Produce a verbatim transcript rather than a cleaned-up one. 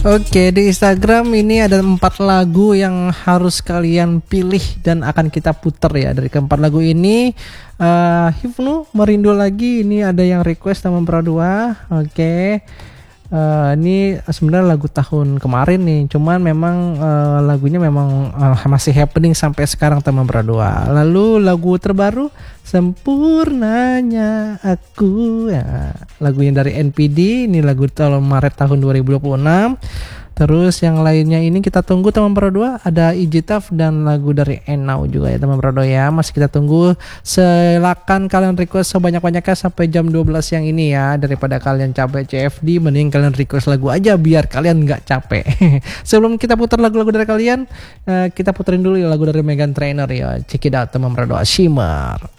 Oke, di Instagram ini ada empat lagu yang harus kalian pilih dan akan kita puter ya. Dari keempat lagu ini, uh, Hifnu Merindu Lagi ini ada yang request sama Pro dua. Oke. Uh, ini sebenarnya lagu tahun kemarin nih, cuman memang uh, lagunya memang uh, masih happening sampai sekarang teman berdua. Lalu lagu terbaru Sempurnanya Aku ya, lagunya dari N P D, ini lagu tahun Maret tahun dua ribu dua puluh enam. Terus yang lainnya ini kita tunggu teman berdua, ada Ijitaf dan lagu dari Enau juga ya teman berdua ya. Masih kita tunggu, silakan kalian request sebanyak-banyaknya sampai jam dua belas yang ini ya. Daripada kalian capek C F D, mending kalian request lagu aja biar kalian nggak capek. Sebelum kita putar lagu-lagu dari kalian, kita puterin dulu ya lagu dari Meghan Trainor ya. Check it out teman berdua, Shimmer.